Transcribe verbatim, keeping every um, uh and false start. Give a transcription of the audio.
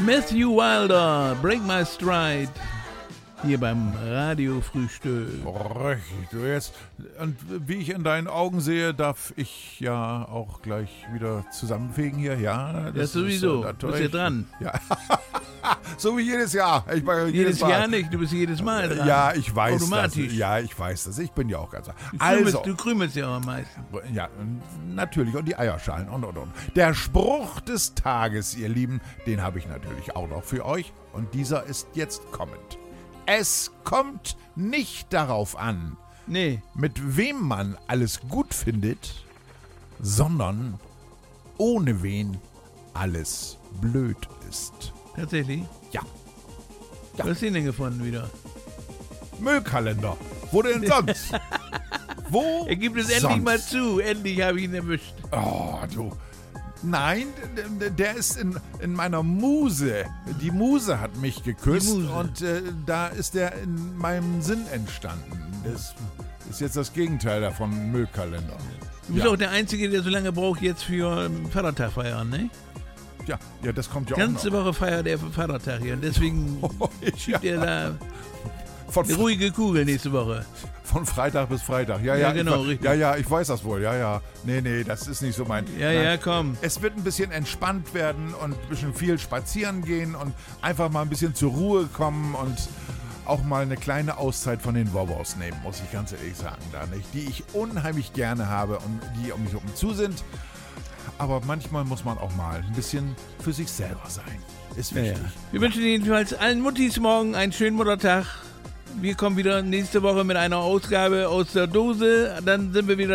Matthew Wilder, Break My Stride. Hier beim Radiofrühstück. Richtig, du jetzt. Und wie ich in deinen Augen sehe, darf ich ja auch gleich wieder zusammenfegen hier. Ja, das, das sowieso. Ist, äh, du bist hier dran. Ja. So wie jedes Jahr. Ich meine, jedes jedes Jahr nicht, du bist jedes Mal dran. Ja, ich weiß Automatisch. das. Ja, ich weiß das. Ich bin ja auch ganz... Du also, krümelst, du krümelst ja auch am meisten. Ja, natürlich. Und die Eierschalen und, und, und. Der Spruch des Tages, ihr Lieben, den habe ich natürlich auch noch für euch. Und dieser ist jetzt kommend. Es kommt nicht darauf an, nee. mit wem man alles gut findet, sondern ohne wen alles blöd ist. Tatsächlich? Ja. ja. Was hast du denn gefunden wieder? Müllkalender. Wo denn sonst? Wo? Er gibt es sonst? endlich mal zu. Endlich habe ich ihn erwischt. Oh, du... Nein, der ist in, in meiner Muse. Die Muse hat mich geküsst und äh, da ist der in meinem Sinn entstanden. Das ist jetzt das Gegenteil davon, Müllkalender. Du bist ja. auch der Einzige, der so lange braucht jetzt für Vatertag feiern, ne? Ja, ja, das kommt ja Ganze auch noch. Woche feiert er für Vatertag hier und deswegen schiebt ja. er da von eine ruhige Kugel nächste Woche. Von Freitag bis Freitag. Ja, ja, ja, genau, ich, richtig. Ja, ja, ich weiß das wohl. Ja, ja. Nee, nee, das ist nicht so mein... Ja, Nein. ja, komm. Es wird ein bisschen entspannt werden und ein bisschen viel spazieren gehen und einfach mal ein bisschen zur Ruhe kommen und auch mal eine kleine Auszeit von den Wobos nehmen, muss ich ganz ehrlich sagen, da nicht. Die ich unheimlich gerne habe und die um mich herum zu sind. Aber manchmal muss man auch mal ein bisschen für sich selber sein. Ist wichtig. Ja, ja. Wir wünschen jedenfalls allen Muttis morgen einen schönen Muttertag. Wir kommen wieder nächste Woche mit einer Ausgabe aus der Dose. Dann sind wir wieder